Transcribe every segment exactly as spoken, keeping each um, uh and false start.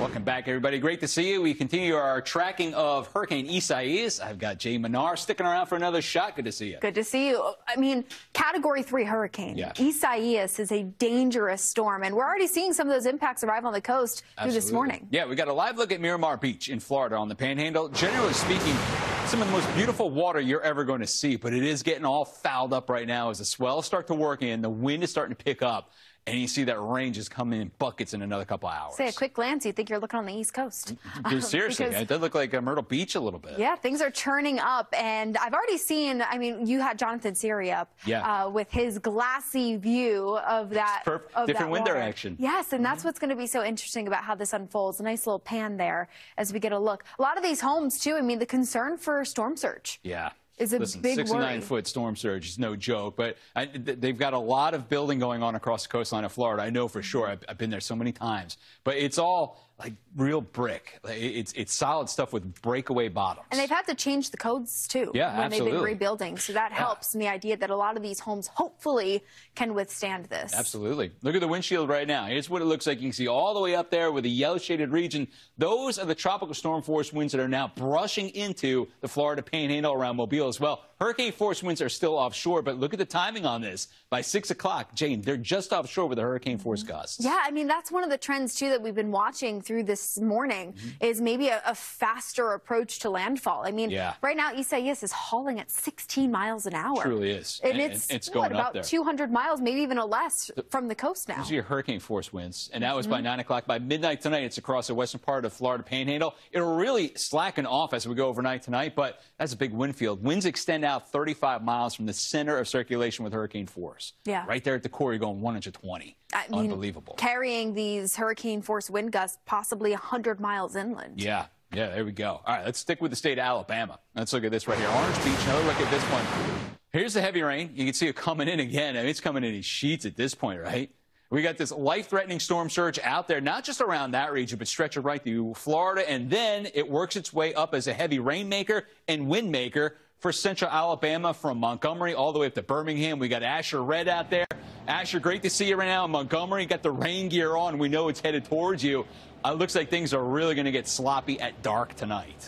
Welcome back, everybody. Great to see you. We continue our tracking of Hurricane Isaias. I've got Jay Manar sticking around for another shot. Good to see you. Good to see you. I mean, Category three hurricane. Yeah. Isaias is a dangerous storm, and we're already seeing some of those impacts arrive on the coast through Absolutely. this morning. Yeah, we got a live look at Miramar Beach in Florida on the Panhandle. Generally speaking, some of the most beautiful water you're ever going to see, but it is getting all fouled up right now as the swells start to work in. The wind is starting to pick up. And you see that rain just coming in buckets in another couple hours. Say a quick glance, you think you're looking on the East Coast. Dude, seriously, because, it does look like a Myrtle Beach a little bit. Yeah, things are churning up. And I've already seen, I mean, you had Jonathan Siri up yeah. uh, with his glassy view of that. Perf- of different that wind water. direction. Yes, and that's mm-hmm. what's going to be so interesting about how this unfolds. A nice little pan there as we get a look. A lot of these homes, too, I mean, the concern for storm surge. Yeah. Is a Listen, big sixty-nine foot storm surge is no joke, but I, they've got a lot of building going on across the coastline of Florida. I know for sure. I've, I've been there so many times, but it's all like real brick. It's it's solid stuff with breakaway bottoms. And they've had to change the codes too yeah, when absolutely. they've been rebuilding, so that helps yeah. in the idea that a lot of these homes hopefully can withstand this. Absolutely. Look at the windshield right now. Here's what it looks like. You can see all the way up there with the yellow shaded region. Those are the tropical storm force winds that are now brushing into the Florida Panhandle around Mobile as well. Hurricane force winds are still offshore, but look at the timing on this. By six o'clock, Jane, they're just offshore with the hurricane force gusts. Yeah, I mean, that's one of the trends, too, that we've been watching through this morning mm-hmm. is maybe a, a faster approach to landfall. I mean, yeah. right now, Isaias is hauling at sixteen miles an hour. It truly is. And, and it's, it's what, going up about there. two hundred miles, maybe even a less from the coast now. These are your hurricane force winds, and that was mm-hmm. by nine o'clock. By midnight tonight, it's across the western part of the Florida Panhandle. It'll really slacken off as we go overnight tonight, but that's a big wind field. Winds extend out thirty-five miles from the center of circulation with hurricane force. Yeah. Right there at the core, you're going one hundred twenty. I mean, unbelievable. Carrying these hurricane force wind gusts possibly one hundred miles inland. Yeah. Yeah, there we go. All right, let's stick with the state of Alabama. Let's look at this right here. Orange Beach, another look at this one. Here's the heavy rain. You can see it coming in again. I mean, it's coming in in sheets at this point, right? We got this life-threatening storm surge out there, not just around that region, but stretching right through Florida. And then it works its way up as a heavy rainmaker and windmaker for central Alabama from Montgomery all the way up to Birmingham. We got Asher Red out there. Asher, great to see you right now in Montgomery. Got the rain gear on. We know it's headed towards you. It uh, looks like things are really going to get sloppy at dark tonight.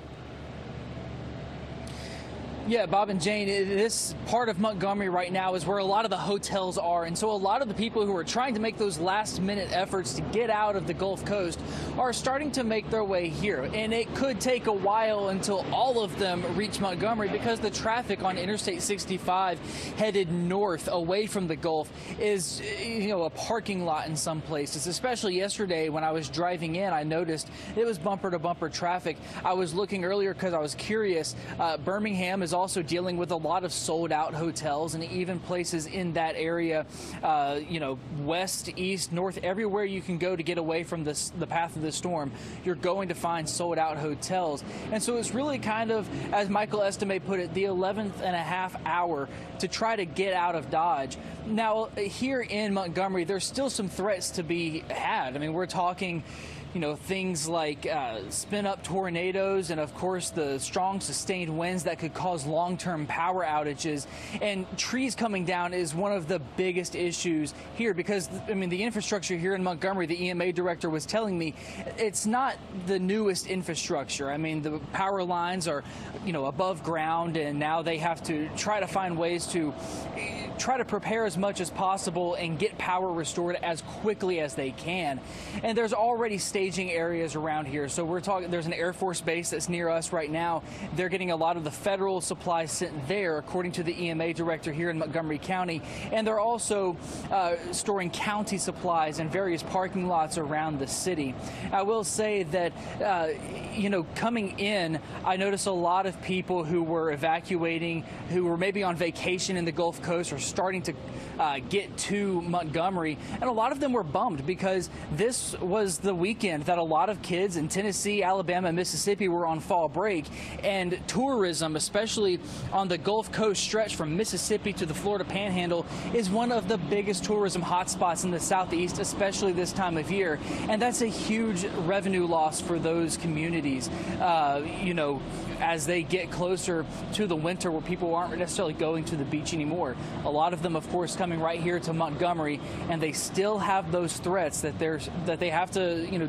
Yeah, Bob and Jane, this part of Montgomery right now is where a lot of the hotels are. And so a lot of the people who are trying to make those last minute efforts to get out of the Gulf Coast are starting to make their way here. And it could take a while until all of them reach Montgomery because the traffic on Interstate sixty-five headed north away from the Gulf is, you know, a parking lot in some places. Especially yesterday when I was driving in, I noticed it was bumper to bumper traffic. I was looking earlier because I was curious. Uh, Birmingham is also dealing with a lot of sold out hotels and even places in that area, uh, you know, west, east, north, everywhere you can go to get away from this, the path of the storm, you're going to find sold out hotels. And so it's really kind of, as Michael Estime put it, the eleventh and a half hour to try to get out of Dodge. Now, here in Montgomery, there's still some threats to be had. I mean, we're talking, you know, things like uh, spin-up tornadoes and, of course, the strong sustained winds that could cause long-term power outages. And trees coming down is one of the biggest issues here because, I mean, the infrastructure here in Montgomery, the E M A director was telling me, it's not the newest infrastructure. I mean, the power lines are, you know, above ground, and now they have to try to find ways to try to prepare as much as possible and get power restored as quickly as they can. And there's already staging areas around here. So we're talking, there's an Air Force base that's near us right now. They're getting a lot of the federal supplies sent there, according to the E M A director here in Montgomery County. And they're also uh, storing county supplies in various parking lots around the city. I will say that, uh, you know, coming in, I noticed a lot of people who were evacuating, who were maybe on vacation in the Gulf Coast or starting to uh, get to Montgomery. And a lot of them were bummed because this was the weekend that a lot of kids in Tennessee, Alabama, and Mississippi were on fall break. And tourism, especially on the Gulf Coast stretch from Mississippi to the Florida Panhandle, is one of the biggest tourism hotspots in the Southeast, especially this time of year. And that's a huge revenue loss for those communities, uh, you know, as they get closer to the winter where people aren't necessarily going to the beach anymore. A lot of them, of course, coming right here to Montgomery, and they still have those threats that there's that they have to, you know,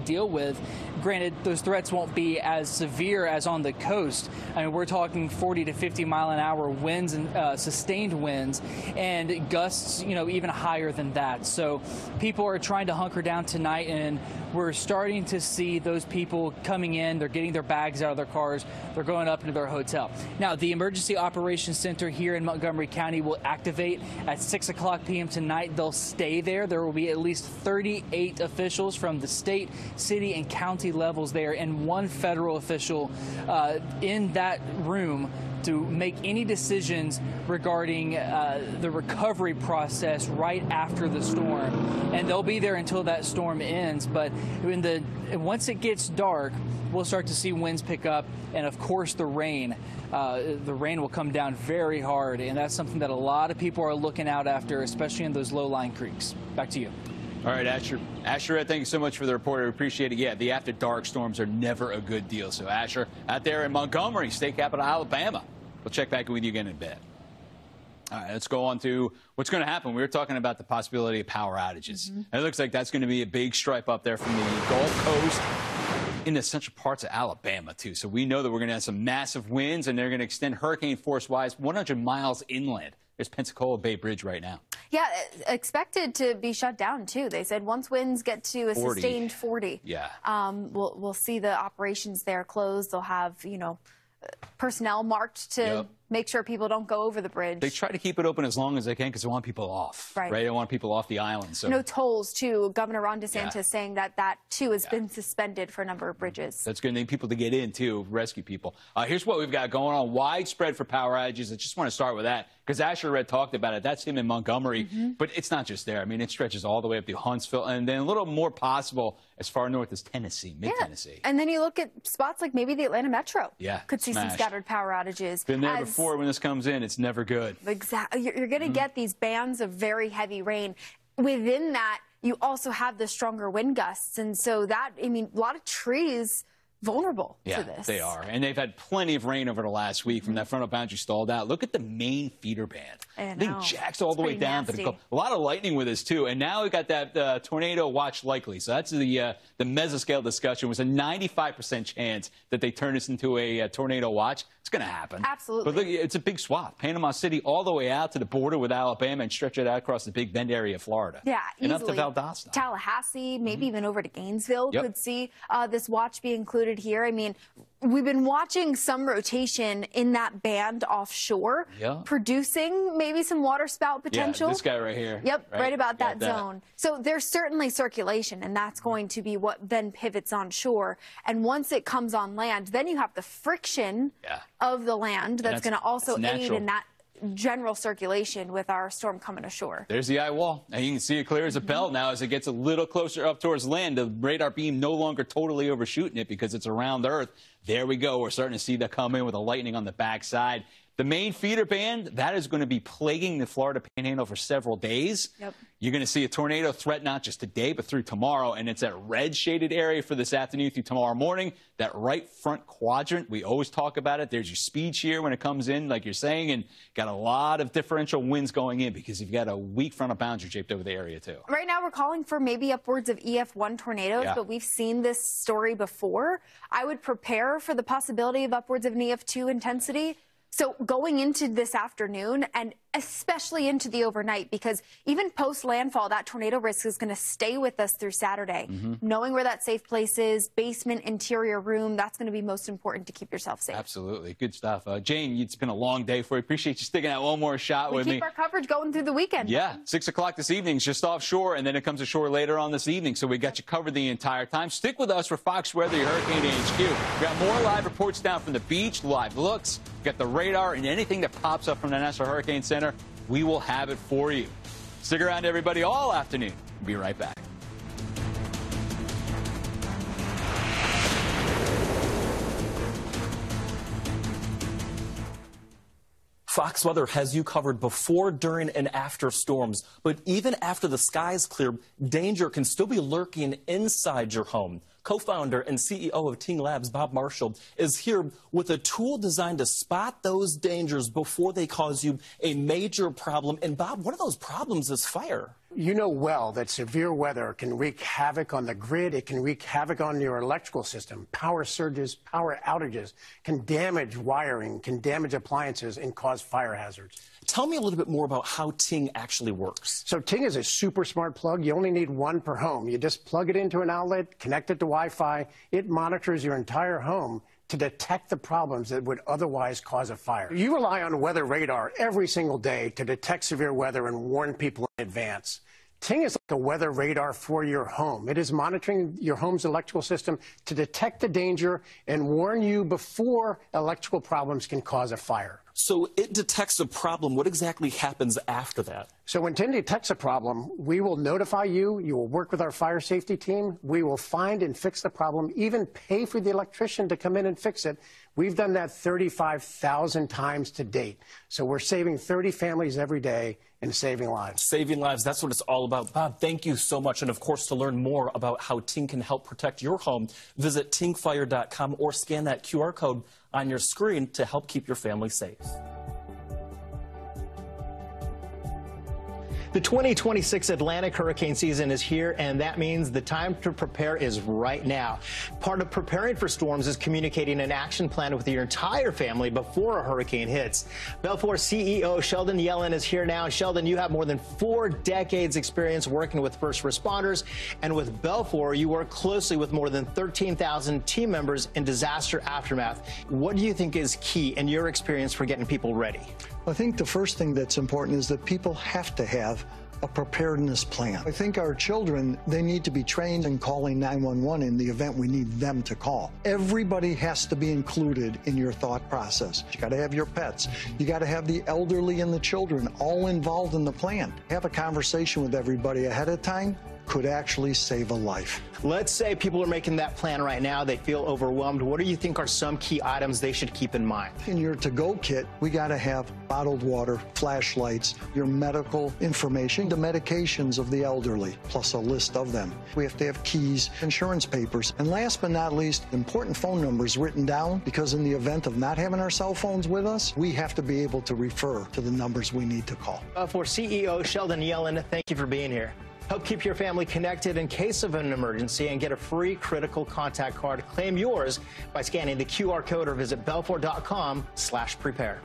deal with. Granted, those threats won't be as severe as on the coast. I mean, we're talking forty to fifty mile an hour winds and uh, sustained winds and gusts, you know, even higher than that. So people are trying to hunker down tonight, and we're starting to see those people coming in. They're getting their bags out of their cars. They're going up into their hotel. Now, the Emergency Operations Center here in Montgomery County will activate at six o'clock p m tonight. They'll stay there. There will be at least thirty-eight officials from the state, city, and county levels there, and one federal official uh, in that room to make any decisions regarding uh, the recovery process right after the storm. And they'll be there until that storm ends. But in the once it gets dark, we'll start to see winds pick up, and of course the rain. Uh, the rain will come down very hard, and that's something that a lot of people are looking out after, especially in those low-lying creeks. Back to you. All right, Asher. Asher, thank you so much for the report. I appreciate it. Yeah, the after dark storms are never a good deal. So, Asher, out there in Montgomery, state capital Alabama. We'll check back with you again in a bit. All right, let's go on to what's going to happen. We were talking about the possibility of power outages. Mm-hmm. It looks like that's going to be a big stripe up there from the Gulf Coast in the central parts of Alabama, too. So we know that we're going to have some massive winds, and they're going to extend hurricane force-wise one hundred miles inland. There's Pensacola Bay Bridge right now. Yeah, expected to be shut down, too. They said once winds get to a forty. Sustained forty, yeah, um, we'll, we'll see the operations there closed. They'll have, you know, personnel marked to yep. make sure people don't go over the bridge. They try to keep it open as long as they can because they want people off, right? right? They want people off the island. So no tolls, too. Governor Ron DeSantis yeah. saying that that, too, has yeah. been suspended for a number of bridges. That's going to need people to get in, too, rescue people. Uh, here's what we've got going on. Widespread for power outages. I just want to start with that because Asher Red talked about it. That's him in Montgomery. Mm-hmm. But it's not just there. I mean, it stretches all the way up to Huntsville and then a little more possible as far north as Tennessee, mid-Tennessee. Yeah. And then you look at spots like maybe the Atlanta Metro. Yeah, could see smashed. Some scattered power outages. Been there as, before. When this comes in, it's never good. Exactly. You're, you're going to mm-hmm. get these bands of very heavy rain. Within that, you also have the stronger wind gusts. And so that, I mean, a lot of trees vulnerable yeah, to this. They are. And they've had plenty of rain over the last week from that frontal boundary stalled out. Look at the main feeder band. I, I think jacks all it's the way down. To the, a lot of lightning with this, too. And now we've got that uh, tornado watch likely. So that's the uh, the mesoscale discussion. It was a ninety-five percent chance that they turn this into a, a tornado watch. It's going to happen. Absolutely. But look, it's a big swath. Panama City all the way out to the border with Alabama and stretch it out across the Big Bend area of Florida. Yeah, and easily. Up to Valdosta. Tallahassee, maybe mm-hmm. even over to Gainesville yep. could see uh, this watch be included here. I mean, we've been watching some rotation in that band offshore, yeah. producing maybe some water spout potential. Yeah, this guy right here. Yep, right, right about that, that zone. So there's certainly circulation, and that's going to be what then pivots on shore. And once it comes on land, then you have the friction yeah. of the land that's, that's going to also aid in that general circulation with our storm coming ashore. There's the eye wall, and you can see it clear as a bell mm-hmm. now as it gets a little closer up towards land. The radar beam no longer totally overshooting it because it's around Earth. There we go. We're starting to see that come in with the lightning on the backside. The main feeder band, that is going to be plaguing the Florida Panhandle for several days. Yep. You're going to see a tornado threat not just today, but through tomorrow. And it's that red shaded area for this afternoon through tomorrow morning. That right front quadrant, we always talk about it. There's your speed shear when it comes in, like you're saying, and got a lot of differential winds going in because you've got a weak frontal boundary shaped over the area, too. Right now, we're calling for maybe upwards of E F one tornadoes, yeah. but we've seen this story before. I would prepare for the possibility of upwards of an E F two intensity. So going into this afternoon and especially into the overnight, because even post landfall, that tornado risk is going to stay with us through Saturday. Mm-hmm. Knowing where that safe place is, basement, interior room, that's going to be most important to keep yourself safe. Absolutely. Good stuff. Uh, Jane, it's been a long day for you. Appreciate you sticking out one more shot we with me. We keep our coverage going through the weekend. Yeah. Six o'clock this evening is just offshore, and then it comes ashore later on this evening. So we got you covered the entire time. Stick with us for Fox Weather, your Hurricane H Q. We got more live reports down from the beach, live looks. We got the radar and anything that pops up from the National Hurricane Center. We will have it for you. Stick around, everybody, all afternoon. We'll be right back. Fox Weather has you covered before, during, and after storms. But even after the skies clear, danger can still be lurking inside your home. Co-founder and C E O of Ting Labs, Bob Marshall, is here with a tool designed to spot those dangers before they cause you a major problem. And Bob, one of those problems is fire. You know well that severe weather can wreak havoc on the grid. It can wreak havoc on your electrical system. Power surges, power outages can damage wiring, can damage appliances, and cause fire hazards. Tell me a little bit more about how Ting actually works. So Ting is a super smart plug. You only need one per home. You just plug it into an outlet, connect it to Wi-Fi. It monitors your entire home to detect the problems that would otherwise cause a fire. You rely on weather radar every single day to detect severe weather and warn people in advance. Ting is like a weather radar for your home. It is monitoring your home's electrical system to detect the danger and warn you before electrical problems can cause a fire. So it detects a problem. What exactly happens after that? So when Ting detects a problem, we will notify you. You will work with our fire safety team. We will find and fix the problem, even pay for the electrician to come in and fix it. We've done that thirty-five thousand times to date. So we're saving thirty families every day and saving lives. Saving lives, that's what it's all about. Bob, thank you so much. And of course, to learn more about how Ting can help protect your home, visit ting fire dot com or scan that Q R code on your screen to help keep your family safe. The twenty twenty-six Atlantic hurricane season is here, and that means the time to prepare is right now. Part of preparing for storms is communicating an action plan with your entire family before a hurricane hits. Belfor C E O Sheldon Yellen is here now. Sheldon, you have more than four decades experience working with first responders, and with Belfor, you work closely with more than thirteen thousand team members in disaster aftermath. What do you think is key in your experience for getting people ready? I think the first thing that's important is that people have to have a preparedness plan. I think our children, they need to be trained in calling nine one one in the event we need them to call. Everybody has to be included in your thought process. You got to have your pets. You got to have the elderly and the children all involved in the plan. Have a conversation with everybody ahead of time could actually save a life. Let's say people are making that plan right now. They feel overwhelmed. What do you think are some key items they should keep in mind? In your to-go kit, we got to have bottled water, flashlights, your medical information, the medications of the elderly, plus a list of them. We have to have keys, insurance papers, and last but not least, important phone numbers written down, because in the event of not having our cell phones with us, we have to be able to refer to the numbers we need to call. Uh, for C E O Sheldon Yellen, thank you for being here. Help keep your family connected in case of an emergency and get a free critical contact card. Claim yours by scanning the Q R code or visit belfor dot com slash prepare.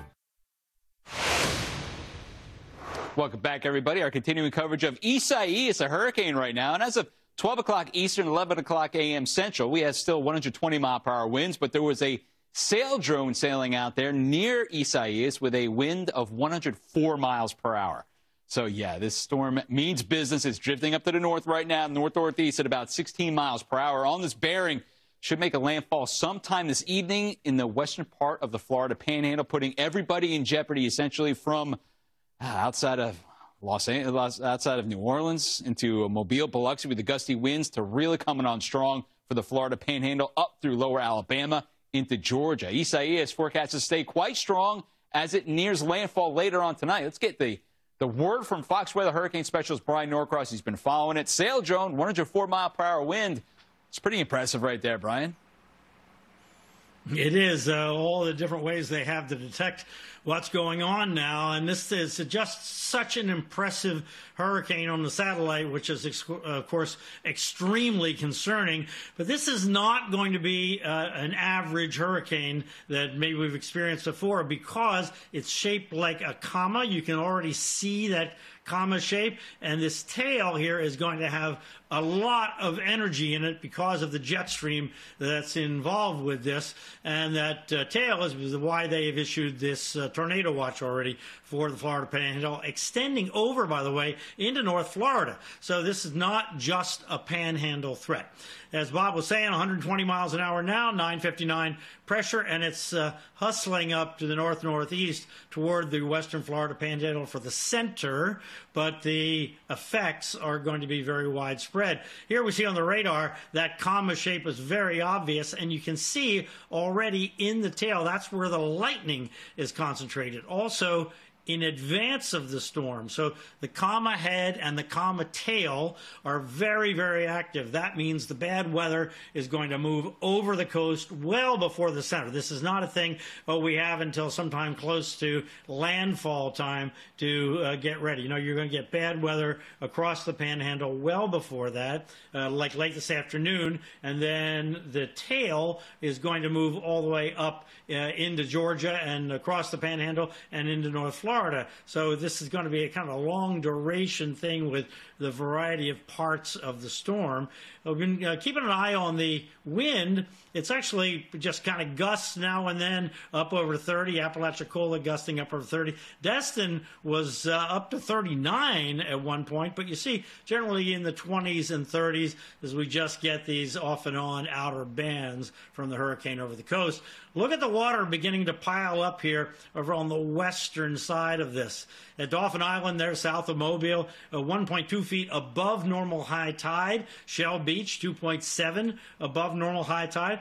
Welcome back, everybody. Our continuing coverage of Isai. It's a hurricane right now, and as of twelve o'clock Eastern, eleven o'clock A M Central, we have still one hundred twenty mile per hour winds, but there was a sail drone sailing out there near Isaias with a wind of one hundred four miles per hour. So, yeah, this storm means business. It's drifting up to the north right now, north-northeast at about sixteen miles per hour. On this bearing, should make a landfall sometime this evening in the western part of the Florida Panhandle, putting everybody in jeopardy, essentially from uh, outside of Los Angeles, outside of New Orleans into Mobile, Biloxi, with the gusty winds to really coming on strong for the Florida Panhandle up through lower Alabama into Georgia. Isaias forecast to stay quite strong as it nears landfall later on tonight. Let's get the The word from Fox Weather Hurricane Specialist Brian Norcross. He's been following it. Sail drone, one hundred four mile per hour wind. It's pretty impressive right there, Brian. It is uh, all the different ways they have to detect what's going on now. And this is just such an impressive hurricane on the satellite, which is, uh, of course, extremely concerning. But this is not going to be uh, an average hurricane that maybe we've experienced before, because it's shaped like a comma. You can already see that comma shape, and this tail here is going to have a lot of energy in it because of the jet stream that's involved with this, and that uh, tail is why they have issued this uh, tornado watch already for the Florida Panhandle, extending over, by the way, into North Florida. So this is not just a panhandle threat. As Bob was saying, one hundred twenty miles an hour now, nine fifty-nine pressure, and it's uh, hustling up to the north-northeast toward the western Florida Panhandle for the center, but the effects are going to be very widespread. Here we see on the radar that comma shape is very obvious, and you can see already in the tail, that's where the lightning is concentrated. Also, in advance of the storm. So the comma head and the comma tail are very, very active. That means the bad weather is going to move over the coast well before the center. This is not a thing, oh, we have until sometime close to landfall time to uh, get ready. You know, you're going to get bad weather across the panhandle well before that, uh, like late this afternoon, and then the tail is going to move all the way up uh, into Georgia and across the panhandle and into North Florida. So this is going to be a kind of a long duration thing with the variety of parts of the storm. We've been uh, keeping an eye on the wind. It's actually just kind of gusts now and then up over thirty. Apalachicola gusting up over thirty. Destin was uh, up to thirty-nine at one point, but you see generally in the twenties and thirties as we just get these off and on outer bands from the hurricane over the coast. Look at the water beginning to pile up here over on the western side of this. At Dauphin Island there, south of Mobile, uh, one point two feet above normal high tide. Shell Beach, two point seven above normal high tide.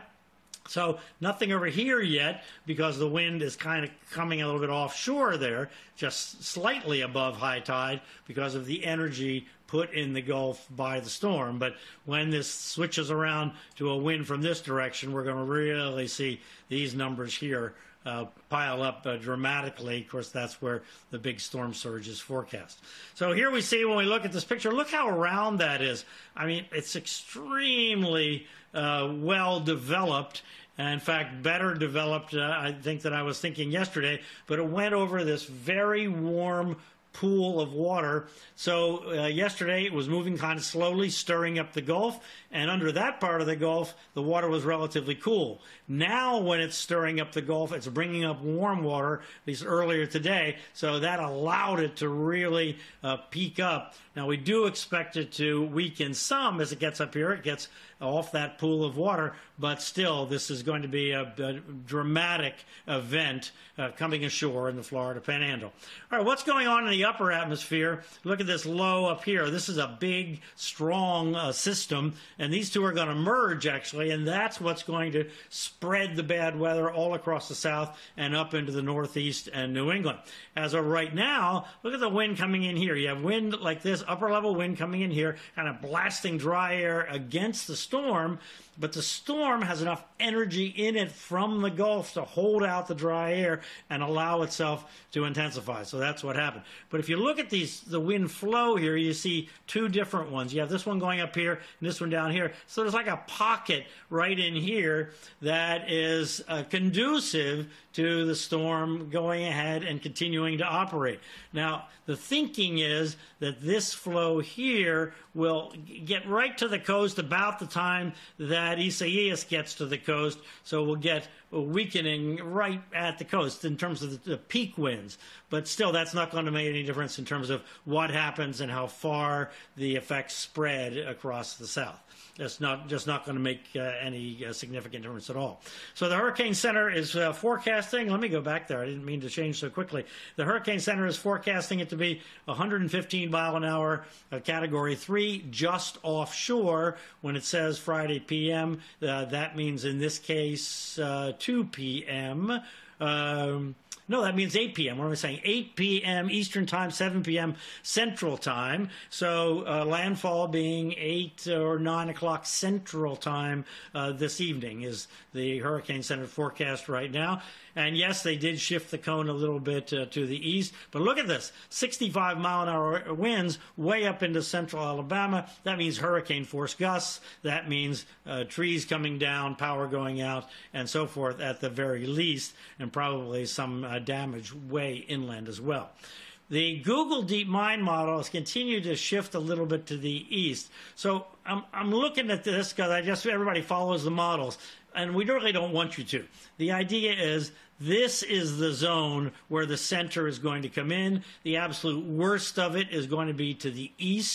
So nothing over here yet because the wind is kind of coming a little bit offshore there, just slightly above high tide because of the energy put in the Gulf by the storm. But when this switches around to a wind from this direction, we're going to really see these numbers here Uh, pile up uh, dramatically. Of course, that's where the big storm surge is forecast. So here we see when we look at this picture, look how round that is. I mean, it's extremely uh, well developed. In fact, better developed, uh, I think, than I was thinking yesterday. But it went over this very warm pool of water. So uh, yesterday it was moving kind of slowly, stirring up the Gulf, and under that part of the Gulf, the water was relatively cool. Now when it's stirring up the Gulf, it's bringing up warm water, at least earlier today, so that allowed it to really uh, peak up. Now we do expect it to weaken some as it gets up here. It gets off that pool of water, but still this is going to be a, a dramatic event uh, coming ashore in the Florida Panhandle. All right, what's going on in the upper atmosphere? Look at this low up here. This is a big, strong uh, system, and these two are going to merge actually, and that's what's going to spread the bad weather all across the south and up into the northeast and New England. As of right now, look at the wind coming in here. You have wind like this, upper level wind coming in here, kind of blasting dry air against the storm, but the storm has enough energy in it from the Gulf to hold out the dry air and allow itself to intensify. So that's what happened. But if you look at these, the wind flow here, you see two different ones. You have this one going up here and this one down here. So there's like a pocket right in here that is uh, conducive to the storm going ahead and continuing to operate. Now, the thinking is that this flow here will get right to the coast about the time that Isaias gets to the coast, so we'll get a weakening right at the coast in terms of the, the peak winds. But still, that's not going to make any difference in terms of what happens and how far the effects spread across the south. That's not just not going to make uh, any uh, significant difference at all. So the Hurricane Center is uh, forecasting. Let me go back there. I didn't mean to change so quickly. The Hurricane Center is forecasting it to be one hundred fifteen mile an hour, uh, Category three, just offshore. When it says Friday P M, uh, that means in this case uh, two P M Um, No, that means eight P M What am I saying? eight P M Eastern Time, seven P M Central Time. So uh, landfall being eight or nine o'clock Central Time uh, this evening is the Hurricane Center forecast right now. And yes, they did shift the cone a little bit uh, to the east. But look at this, sixty-five mile an hour winds way up into central Alabama. That means hurricane force gusts. That means uh, trees coming down, power going out, and so forth at the very least, and probably some uh, damage way inland as well. The Google DeepMind model has continued to shift a little bit to the east. So I'm, I'm looking at this because I just everybody follows the models, and we really don't want you to. The idea is this is the zone where the center is going to come in. The absolute worst of it is going to be to the east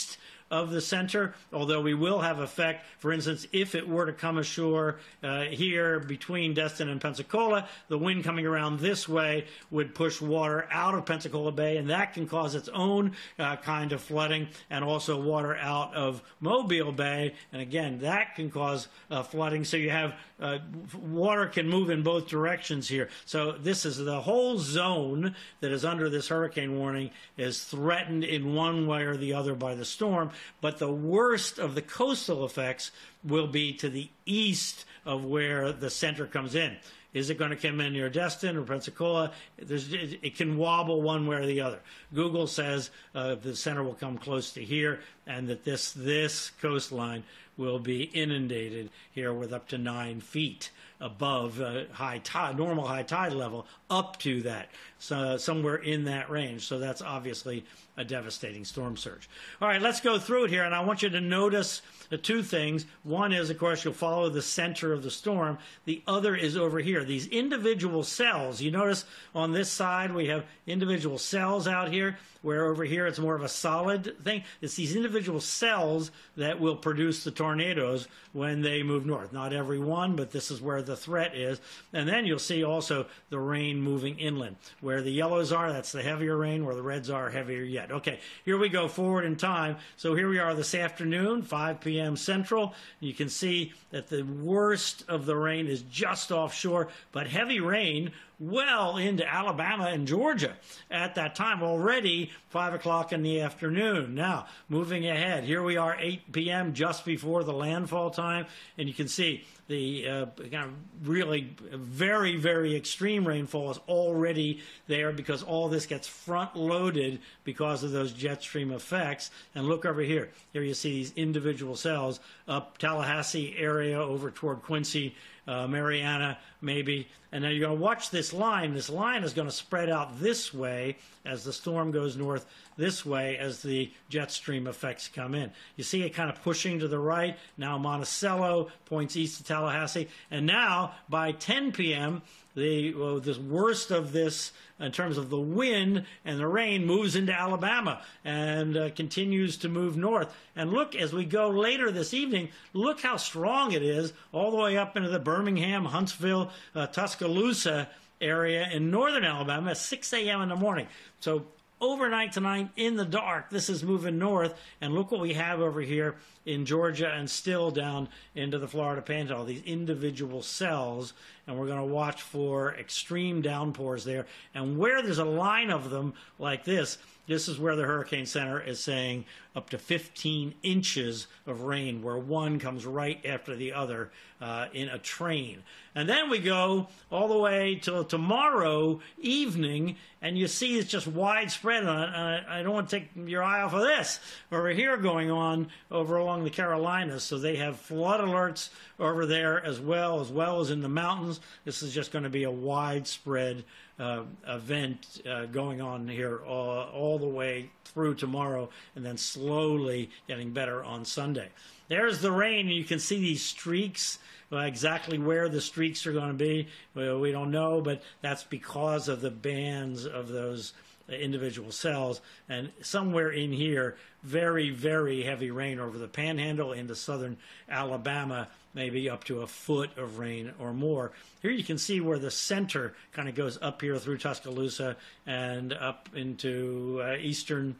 of the center, although we will have effect. For instance, if it were to come ashore uh, here between Destin and Pensacola, the wind coming around this way would push water out of Pensacola Bay, and that can cause its own uh, kind of flooding, and also water out of Mobile Bay, and again, that can cause uh, flooding. So you have uh, water can move in both directions here. So this is the whole zone that is under this hurricane warning is threatened in one way or the other by the storm, but the worst of the coastal effects will be to the east of where the center comes in. Is it going to come in near Destin or Pensacola? There's, it can wobble one way or the other. Google says uh, the center will come close to here, and that this this coastline will be inundated here with up to nine feet above uh, high tide, normal high tide level, up to that, so somewhere in that range. So that's obviously a devastating storm surge. All right, let's go through it here, and I want you to notice the two things. One is, of course, you'll follow the center of the storm. The other is over here. These individual cells, you notice on this side we have individual cells out here, where over here it's more of a solid thing. It's these individual cells that will produce the tornadoes when they move north. Not every one, but this is where the threat is. And then you'll see also the rain moving inland. Where the yellows are, that's the heavier rain. Where the reds are, heavier yet. Okay, here we go forward in time. So here we are this afternoon, five p m Central. You can see that the worst of the rain is just offshore, but heavy rain well into Alabama and Georgia at that time, already five o'clock in the afternoon. Now, moving ahead, here we are, eight p m, just before the landfall time, and you can see the uh, kind of really very, very extreme rainfall is already there because all this gets front-loaded because of those jet stream effects. And look over here. Here you see these individual cells up Tallahassee area over toward Quincy, Uh, Mariana, maybe. And now you're going to watch this line. This line is going to spread out this way as the storm goes north, this way as the jet stream effects come in. You see it kind of pushing to the right. Now Monticello points east to Tallahassee. And now by ten p m, the, well, the worst of this in terms of the wind and the rain moves into Alabama and uh, continues to move north. And look, as we go later this evening, look how strong it is all the way up into the Birmingham, Huntsville, uh, Tuscaloosa area in northern Alabama at six a m in the morning. So overnight tonight in the dark, this is moving north, and look what we have over here in Georgia and still down into the Florida Panhandle, these individual cells, and we're going to watch for extreme downpours there. And where there's a line of them like this, this is where the Hurricane Center is saying up to fifteen inches of rain, where one comes right after the other uh, in a train. And then we go all the way till tomorrow evening, and you see it's just widespread. And I, I don't want to take your eye off of this over here going on over along the Carolinas. So they have flood alerts over there as well, as well as in the mountains. This is just going to be a widespread Uh, event uh, going on here all, all the way through tomorrow, and then slowly getting better on Sunday. There's the rain, and you can see these streaks. Uh, exactly where the streaks are going to be, well, we don't know, but that's because of the bands of those individual cells. And somewhere in here, very, very heavy rain over the Panhandle into southern Alabama, maybe up to a foot of rain or more. Here you can see where the center kind of goes up here through Tuscaloosa and up into uh, eastern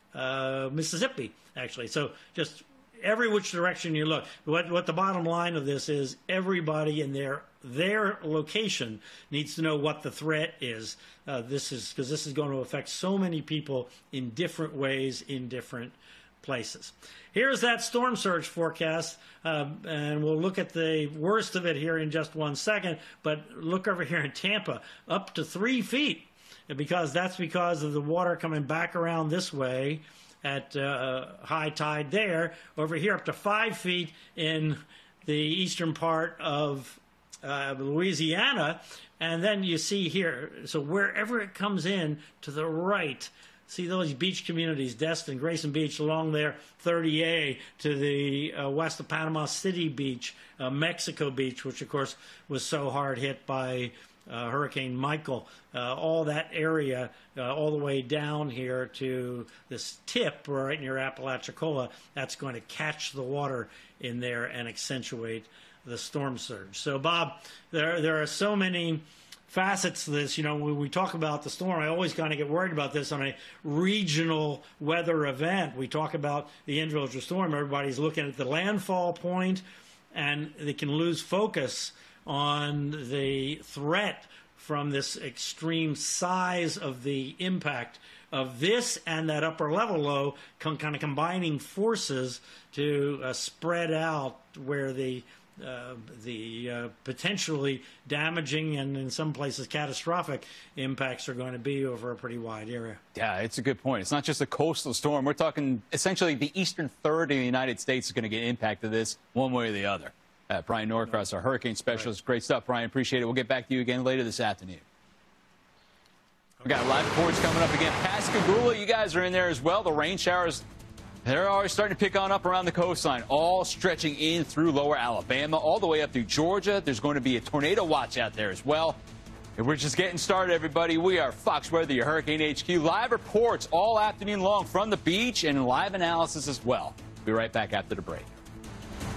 uh, Mississippi, actually. So just every which direction you look. What, what the bottom line of this is, everybody in their their location needs to know what the threat is. Uh, this is because this is going to affect so many people in different ways in different places. Here's that storm surge forecast, uh, and we'll look at the worst of it here in just one second. But look over here in Tampa, up to three feet, because that's because of the water coming back around this way at uh, high tide there. Over here, up to five feet in the eastern part of uh, Louisiana. And then you see here, so wherever it comes in to the right, see those beach communities, Destin, Grayson Beach along there, thirty A to the uh, west of Panama City Beach, uh, Mexico Beach, which of course was so hard hit by uh, Hurricane Michael, uh, all that area, uh, all the way down here to this tip right near Apalachicola, that's going to catch the water in there and accentuate the storm surge. So, Bob, there there are so many facets to this. You know, when we talk about the storm, I always kind of get worried about this on a regional weather event. We talk about the Andrew storm. Everybody's looking at the landfall point, and they can lose focus on the threat from this extreme size of the impact of this and that upper level low, con- kind of combining forces to uh, spread out where the Uh, the uh, potentially damaging and in some places catastrophic impacts are going to be over a pretty wide area. Yeah, it's a good point. It's not just a coastal storm. We're talking essentially the eastern third of the United States is going to get impacted this one way or the other. Uh, Brian Norcross, our hurricane specialist. Right. Great stuff, Brian. Appreciate it. We'll get back to you again later this afternoon. We got live reports coming up again. Pascagoula, you guys are in there as well. The rain showers, they're already starting to pick on up around the coastline, all stretching in through lower Alabama, all the way up through Georgia. There's going to be a tornado watch out there as well. And we're just getting started, everybody. We are Fox Weather, your Hurricane H Q. Live reports all afternoon long from the beach and live analysis as well. Be right back after the break.